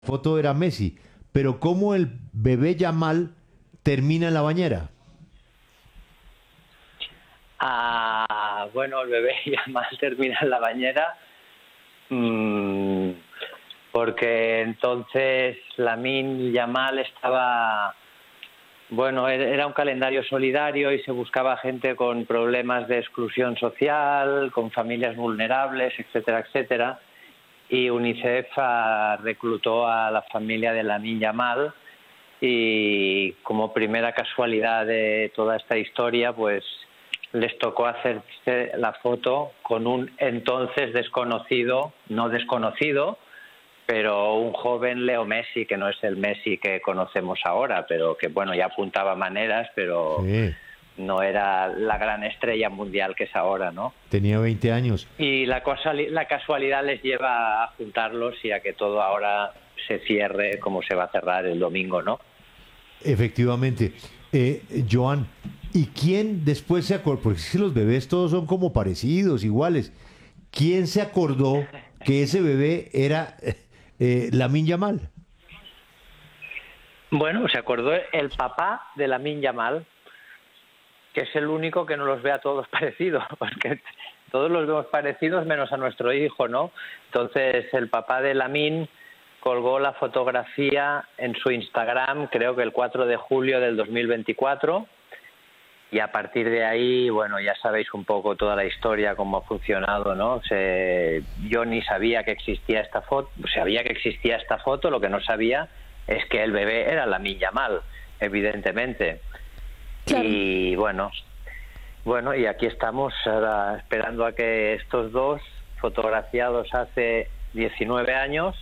foto era Messi, pero ¿cómo el bebé Yamal termina en la bañera? Bueno, el bebé Yamal termina en la bañera porque entonces Lamine Yamal estaba... Bueno, era un calendario solidario y se buscaba gente con problemas de exclusión social, con familias vulnerables, etcétera, etcétera. Y UNICEF reclutó a la familia de Lamine Yamal y como primera casualidad de toda esta historia, pues les tocó hacerse la foto con un entonces desconocido, no desconocido, pero un joven Leo Messi, que no es el Messi que conocemos ahora, pero que bueno, ya apuntaba maneras, pero Sí, no era la gran estrella mundial que es ahora, ¿no? tenía 20 años. Y la casualidad les lleva a juntarlos y a que todo ahora se cierre como se va a cerrar el domingo, ¿no? Efectivamente. Joan, ¿y quién después se acordó? Porque es que los bebés todos son como parecidos, iguales. ¿Quién se acordó que ese bebé era Lamine Yamal? Bueno, se acordó el papá de Lamine Yamal, que es el único que no los ve a todos parecidos, porque todos los vemos parecidos menos a nuestro hijo, ¿no? Entonces el papá de Lamine colgó la fotografía en su Instagram, creo que el 4 de julio del 2024, y a partir de ahí, bueno, ya sabéis un poco toda la historia, cómo ha funcionado, ¿no? Yo ni sabía que existía esta foto, sabía que existía esta foto, lo que no sabía es que el bebé era Lamine Yamal, evidentemente. Claro. Y bueno, y aquí estamos ahora esperando a que estos dos, fotografiados hace 19 años,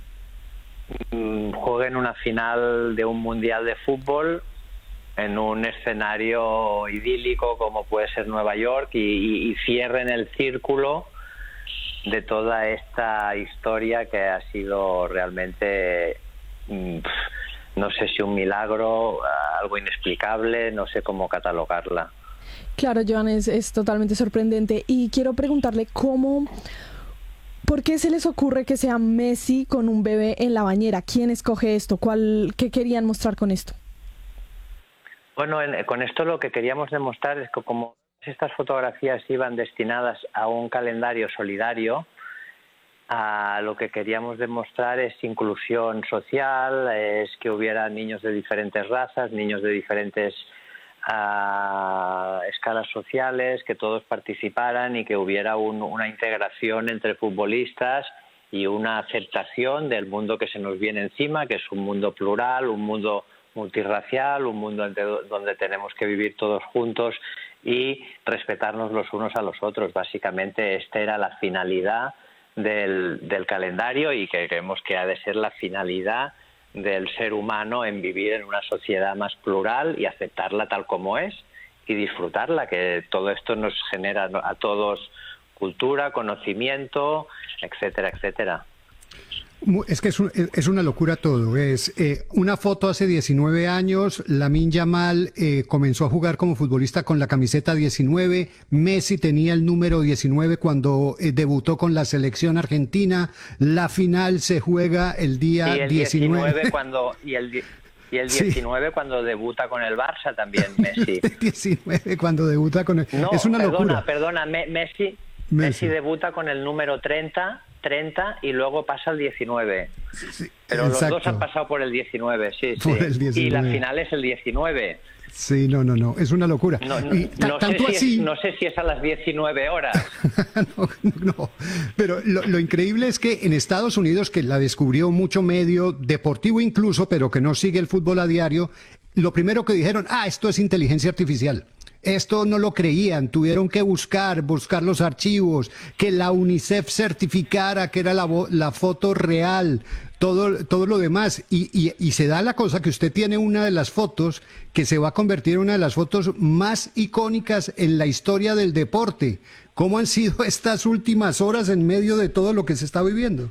jueguen una final de un mundial de fútbol en un escenario idílico como puede ser Nueva York y cierren el círculo de toda esta historia que ha sido realmente, no sé si un milagro, algo inexplicable, no sé cómo catalogarla. Claro, Joan, es totalmente sorprendente. Y quiero preguntarle ¿por qué se les ocurre que sea Messi con un bebé en la bañera? ¿Quién escoge esto? ¿Qué querían mostrar con esto? Bueno, con esto lo que queríamos demostrar es que como estas fotografías iban destinadas a un calendario solidario, lo que queríamos demostrar es inclusión social, es que hubiera niños de diferentes razas, niños de diferentes escalas sociales, que todos participaran y que hubiera una integración entre futbolistas y una aceptación del mundo que se nos viene encima, que es un mundo plural, un mundo multirracial, un mundo donde tenemos que vivir todos juntos y respetarnos los unos a los otros. Básicamente esta era la finalidad del calendario y que creemos que ha de ser la finalidad del ser humano en vivir en una sociedad más plural y aceptarla tal como es y disfrutarla, que todo esto nos genera a todos cultura, conocimiento, etcétera, etcétera. Es que es una locura todo. Es una foto hace 19 años, Lamine Yamal comenzó a jugar como futbolista con la camiseta 19, Messi tenía el número 19 cuando debutó con la selección argentina, la final se juega el día y el 19 y el 19 sí, cuando debuta con el Barça también Messi. 19 cuando debuta con el... No, es una locura. Perdona, Messi debuta con el número 30 y luego pasa al 19. Sí, pero exacto. Los dos han pasado por el 19, sí. El 19. Y la final es el 19. Sí, no, es una locura. No sé si es a las 19 horas. no, pero lo increíble es que en Estados Unidos, que la descubrió mucho medio deportivo incluso, pero que no sigue el fútbol a diario, lo primero que dijeron, esto es inteligencia artificial. Esto no lo creían, tuvieron que buscar los archivos, que la UNICEF certificara que era la foto real, todo lo demás. Y se da la cosa que usted tiene una de las fotos que se va a convertir en una de las fotos más icónicas en la historia del deporte. ¿Cómo han sido estas últimas horas en medio de todo lo que se está viviendo?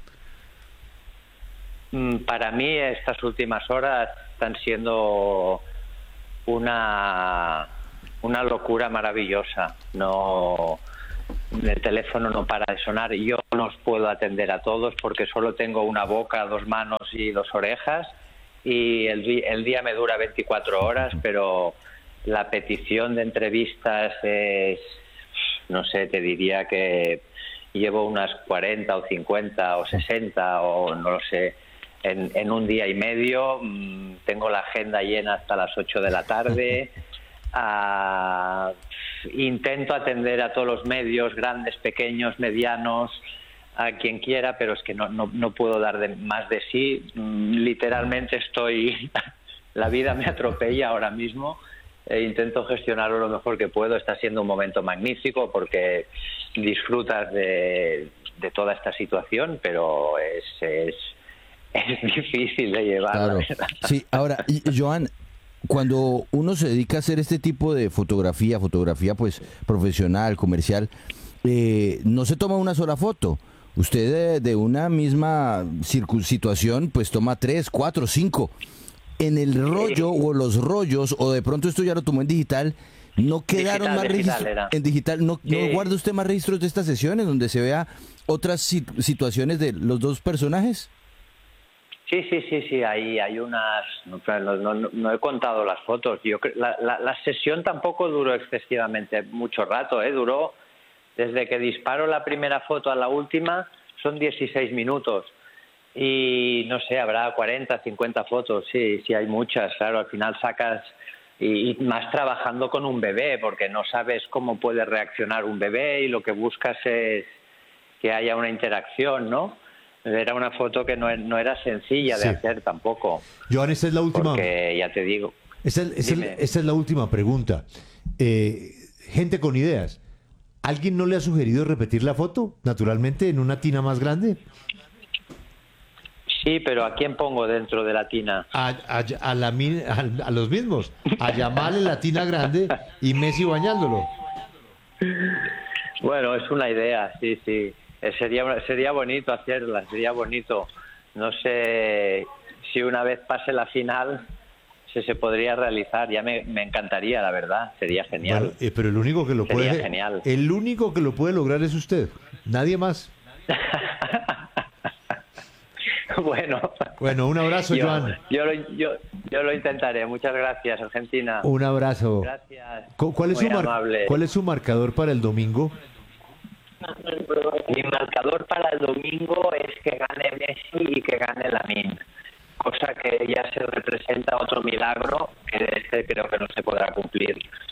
Para mí estas últimas horas están siendo una locura maravillosa. No el teléfono no para de sonar. Yo no os puedo atender a todos porque solo tengo una boca, 2 manos y 2 orejas, y el día me dura 24 horas, pero la petición de entrevistas es, no sé, te diría que llevo unas 40 o 50 o 60 o no lo sé, en un día y medio. Tengo la agenda llena hasta las 8 de la tarde. Intento atender a todos los medios, grandes, pequeños, medianos, a quien quiera, pero es que no puedo dar más de sí. Literalmente la vida me atropella ahora mismo. Intento gestionarlo lo mejor que puedo. Está siendo un momento magnífico porque disfrutas de toda esta situación, pero es difícil de llevar. Claro. Sí, ahora, Joan, cuando uno se dedica a hacer este tipo de fotografía pues profesional, comercial, no se toma una sola foto. Usted de una misma situación pues toma 3, 4, 5. En el rollo o los rollos, o de pronto esto ya lo tomó en digital, ¿no quedaron más registros? En digital, ¿no guarda usted más registros de estas sesiones donde se vea otras situaciones de los dos personajes? Sí, hay unas... No he contado las fotos. La sesión tampoco duró excesivamente mucho rato, duró desde que disparo la primera foto a la última, son 16 minutos. Y no sé, habrá 40, 50 fotos, sí, hay muchas, claro, al final sacas, y más trabajando con un bebé, porque no sabes cómo puede reaccionar un bebé y lo que buscas es que haya una interacción, ¿no? Era una foto que no era sencilla de hacer tampoco. Joan, esta es la última. Porque ya te digo. Esta es la última pregunta. Gente con ideas. ¿Alguien no le ha sugerido repetir la foto, naturalmente, en una tina más grande? Sí, pero ¿a quién pongo dentro de la tina? A los mismos. A Yamal en la tina grande y Messi bañándolo. Bueno, es una idea, sí. Sería bonito hacerla, sería bonito. No sé si una vez pase la final se podría realizar. Ya me encantaría, la verdad. Sería genial. Bueno, pero el único que lo puede lograr es usted. Nadie más. Bueno, un abrazo, Joan. Yo lo intentaré. Muchas gracias, Argentina. Un abrazo. Gracias. ¿Cuál es su marcador para el domingo? Mi marcador para el domingo es que gane Messi y que gane Lamine. Cosa que ya se representa otro milagro que creo que no se podrá cumplir.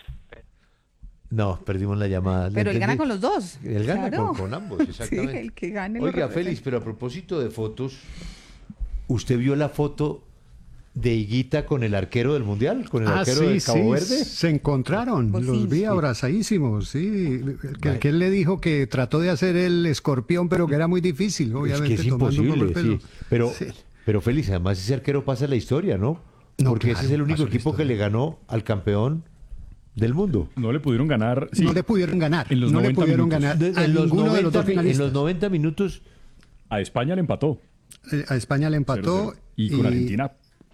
No, perdimos la llamada. Pero él gana con los dos. Él gana con ambos, exactamente. Sí, el que gane. Oiga, Félix, pero a propósito de fotos, ¿usted vio la foto de Higuita con el arquero del Mundial? ¿Con el arquero de Cabo Verde? Se encontraron, los vi abrazadísimos, sí. Que él le dijo que trató de hacer el escorpión, pero que era muy difícil, obviamente. Es que es imposible, sí. Sí. Pero Félix, además ese arquero pasa la historia, ¿no? Porque ese es el único equipo que le ganó al campeón del mundo. No le pudieron ganar. Sí. No le pudieron ganar. En los no 90 le pudieron minutos. ganar a ninguno de los dos finalistas. En los 90 minutos. A España le empató. A España le empató. 0-0. Y con Argentina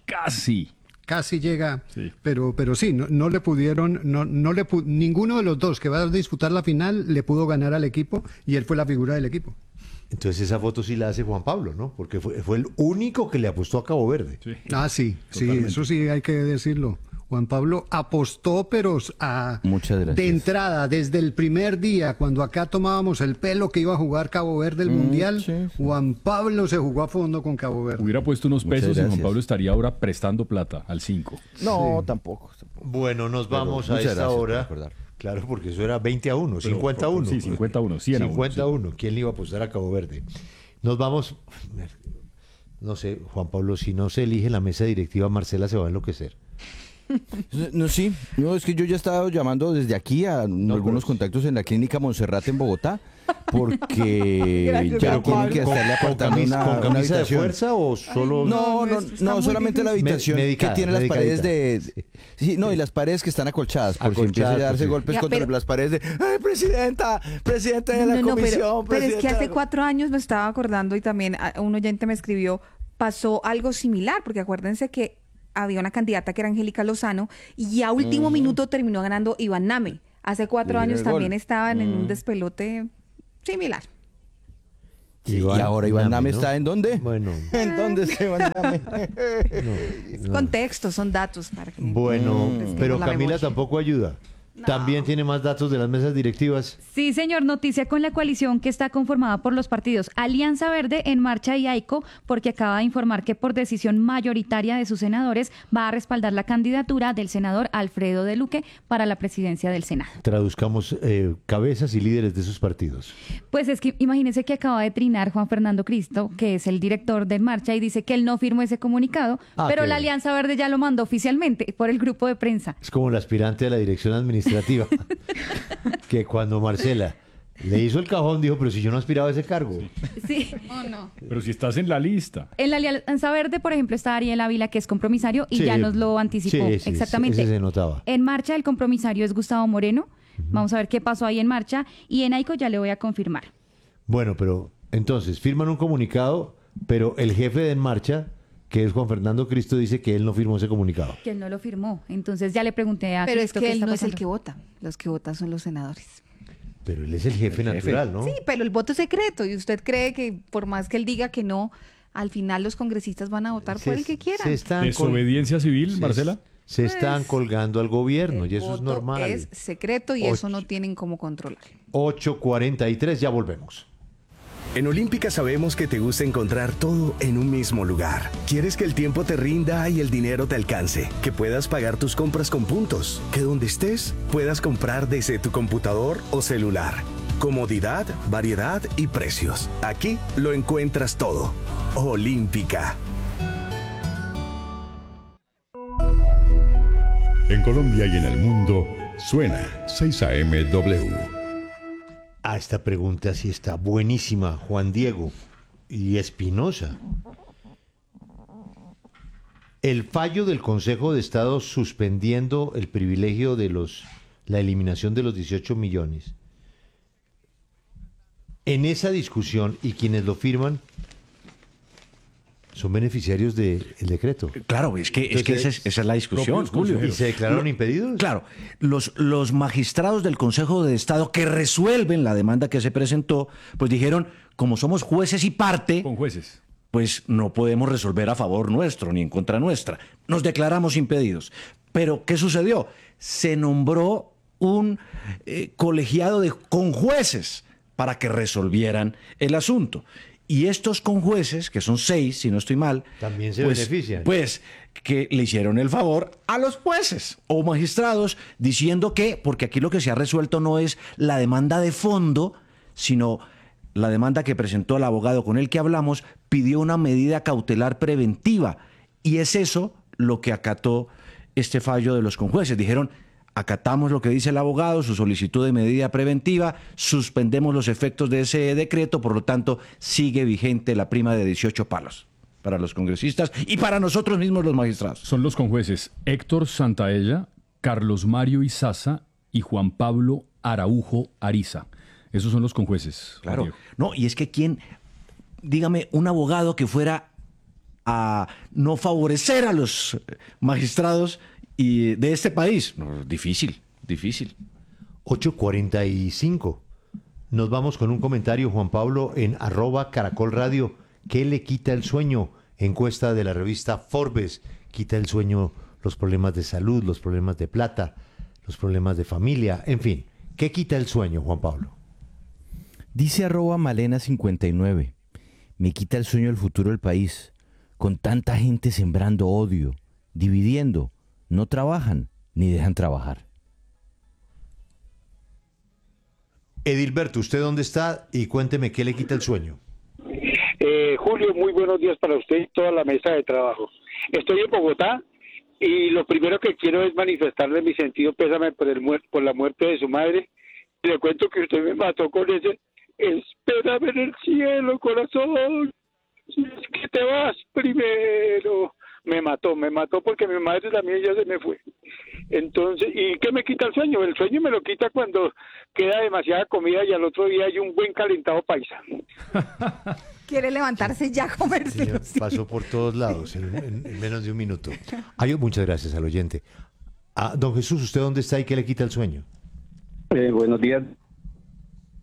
casi llega, sí. pero sí, no le pudieron, ninguno de los dos que va a disputar la final le pudo ganar al equipo y él fue la figura del equipo. Entonces esa foto sí la hace Juan Pablo, ¿no? Porque fue el único que le apostó a Cabo Verde. Sí. Sí, Totalmente. eso sí hay que decirlo. Juan Pablo apostó, pero de entrada, desde el primer día, cuando acá tomábamos el pelo que iba a jugar Cabo Verde el Mundial, sí. Juan Pablo se jugó a fondo con Cabo Verde. Hubiera puesto unos Muchas pesos y Juan gracias. Pablo estaría ahora prestando plata al 5. No, Sí. tampoco. Bueno, nos vamos a muchas esta gracias por hora. recordar. Claro, porque eso era 20-1, 50-1. Sí, 51, 100 a 1. 50-1. ¿Quién le iba a apostar a Cabo Verde? Nos vamos. No sé, Juan Pablo, si no se elige la mesa directiva, Marcela se va a enloquecer. No, sí, no, es que yo ya estaba llamando desde aquí a algunos contactos en la clínica Montserrat en Bogotá, porque Gracias, ya Juan tienen Pablo. que estarle apartando ¿Con una camisa de habitación. fuerza o solo...? No, eso está muy solamente la difícil. habitación Medicada, que tiene las medicadita. paredes de... Sí, no, y las paredes que están acolchadas, por si empieza Acolchadas, a darse sí. golpes Ya, contra pero- las paredes de... ¡Ay, presidente de la comisión! Pero es que hace presidenta! 4 años me estaba acordando y también un oyente me escribió, pasó algo similar, porque acuérdense que había una candidata que era Angélica Lozano y a último minuto terminó ganando Iván Name. Hace 4 Y años el gol. también estaban en un despelote similar. Sí, y ahora Iván Name, ¿no? ¿Está en dónde? Bueno. ¿En dónde está Iván Name? Contexto, son datos para que... Bueno, pero Camila memoria. tampoco ayuda. No. También tiene más datos de las mesas directivas. Sí, señor, noticia con la coalición que está conformada por los partidos Alianza Verde, En Marcha y AICO, porque acaba de informar que por decisión mayoritaria de sus senadores va a respaldar la candidatura del senador Alfredo de Luque para la presidencia del Senado. Traduzcamos cabezas y líderes de esos partidos. Pues es que imagínense que acaba de trinar Juan Fernando Cristo, que es el director de En Marcha, y dice que él no firmó ese comunicado, pero la Alianza Verde ya lo mandó oficialmente por el grupo de prensa. Es como el aspirante a la dirección administrativa, que cuando Marcela le hizo el cajón dijo, pero si yo no aspiraba a ese cargo. Sí. Oh, no. Pero si estás en la lista. En la Alianza Verde, por ejemplo, está Ariel Ávila, que es compromisario, y ya nos lo anticipó. Sí, exactamente. Ese se notaba. En Marcha, el compromisario es Gustavo Moreno. Vamos a ver qué pasó ahí en Marcha. Y en AICO ya le voy a confirmar. Bueno, pero entonces firman un comunicado, pero el jefe de En Marcha, que es Juan Fernando Cristo, dice que él no firmó ese comunicado. Que él no lo firmó. Entonces ya le pregunté a Pero Cristo es que qué él está no es el pasando. que vota. Los que votan son los senadores. Pero él es el jefe natural, ¿no? Sí, pero el voto es secreto. Y usted cree que por más que él diga que no, al final los congresistas van a votar por el que quieran. ¿Desobediencia civil, Marcela? Se están colgando al gobierno y eso es voto normal. Es secreto y eso no tienen cómo controlar. 8:43, ya volvemos. En Olímpica sabemos que te gusta encontrar todo en un mismo lugar. Quieres que el tiempo te rinda y el dinero te alcance, que puedas pagar tus compras con puntos, que donde estés puedas comprar desde tu computador o celular. Comodidad, variedad y precios. Aquí lo encuentras todo. Olímpica. En Colombia y en el mundo suena 6am-W. Esta pregunta sí está buenísima, Juan Diego y Espinosa. El fallo del Consejo de Estado suspendiendo el privilegio de la eliminación de los 18 millones. En esa discusión, y quienes lo firman son beneficiarios del decreto. Claro, es que esa es la discusión, Julio. ¿Y se declararon impedidos? Claro, los magistrados del Consejo de Estado que resuelven la demanda que se presentó, pues dijeron, como somos jueces y parte, Con jueces. pues no podemos resolver a favor nuestro ni en contra nuestra. Nos declaramos impedidos. Pero, ¿qué sucedió? Se nombró un colegiado de conjueces para que resolvieran el asunto. Y estos conjueces, que son 6, si no estoy mal, también se benefician. Pues que le hicieron el favor a los jueces o magistrados diciendo que, porque aquí lo que se ha resuelto no es la demanda de fondo, sino la demanda que presentó el abogado con el que hablamos, pidió una medida cautelar preventiva. Y es eso lo que acató este fallo de los conjueces. Dijeron, acatamos lo que dice el abogado, su solicitud de medida preventiva, suspendemos los efectos de ese decreto, por lo tanto, sigue vigente la prima de 18 palos para los congresistas y para nosotros mismos los magistrados. Son los conjueces Héctor Santaella, Carlos Mario Izaza y Juan Pablo Araujo Ariza. Esos son los conjueces. Claro. No, y es que dígame, un abogado que fuera a no favorecer a los magistrados y de este país. No, difícil. 8:45. Nos vamos con un comentario, Juan Pablo, en @Caracol Radio. ¿Qué le quita el sueño? Encuesta de la revista Forbes. Quita el sueño los problemas de salud, los problemas de plata, los problemas de familia, en fin. ¿Qué quita el sueño, Juan Pablo? Dice @Malena59. Me quita el sueño el futuro del país. Con tanta gente sembrando odio, dividiendo. No trabajan ni dejan trabajar. Edilberto, ¿usted dónde está? Y cuénteme qué le quita el sueño. Julio, muy buenos días para usted y toda la mesa de trabajo. Estoy en Bogotá y lo primero que quiero es manifestarle mi sentido pésame por la muerte de su madre. Y le cuento que usted me mató con ese espérame en el cielo, corazón. Si es que te vas primero. Me mató porque mi madre también ya se me fue. Entonces, ¿y qué me quita el sueño? El sueño me lo quita cuando queda demasiada comida y al otro día hay un buen calentado paisa. Quiere levantarse ya a comérselo. Sí, pasó por todos lados en menos de un minuto. Muchas gracias al oyente. Don Jesús, ¿usted dónde está y qué le quita el sueño? Buenos días.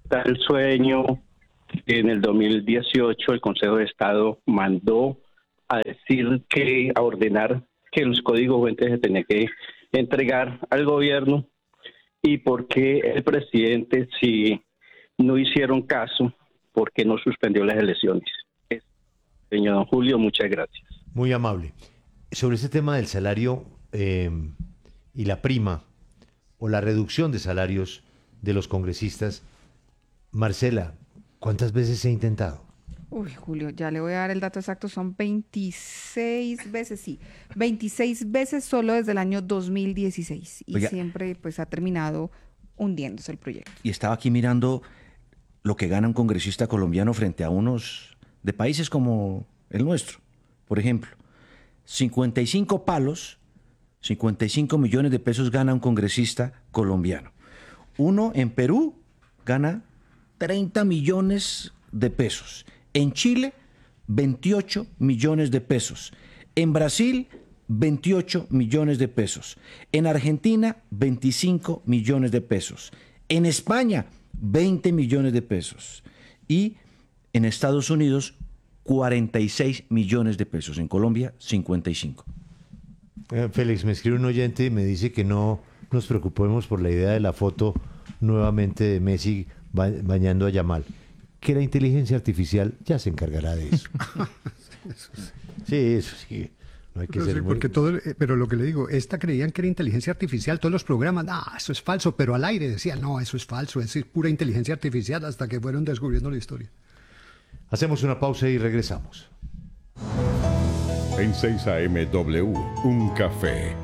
Da el sueño. En el 2018 el Consejo de Estado mandó a ordenar que los códigos fuentes se tenían que entregar al gobierno, y por qué el presidente, si no hicieron caso, por qué no suspendió las elecciones. Señor don Julio, muchas gracias. Muy amable. Sobre ese tema del salario y la prima o la reducción de salarios de los congresistas, Marcela, ¿cuántas veces se ha intentado? Uy, Julio, ya le voy a dar el dato exacto, son 26 veces, sí, 26 veces solo desde el año 2016 y Oiga, siempre pues ha terminado hundiéndose el proyecto. Y estaba aquí mirando lo que gana un congresista colombiano frente a unos de países como el nuestro. Por ejemplo, 55 palos, 55 millones de pesos gana un congresista colombiano. Uno en Perú gana 30 millones de pesos. En Chile, 28 millones de pesos. En Brasil, 28 millones de pesos. En Argentina, 25 millones de pesos. En España, 20 millones de pesos. Y en Estados Unidos, 46 millones de pesos. En Colombia, 55. Félix, me escribe un oyente y me dice que no nos preocupemos por la idea de la foto nuevamente de Messi bañando a Yamal, que la inteligencia artificial ya se encargará de eso. Sí, eso sí. No hay que No ser sé, muy... porque todo, pero lo que le digo, esta creían que era inteligencia artificial, todos los programas, eso es falso, pero al aire decían, no, eso es falso, es pura inteligencia artificial, hasta que fueron descubriendo la historia. Hacemos una pausa y regresamos. En 6 AM W, un café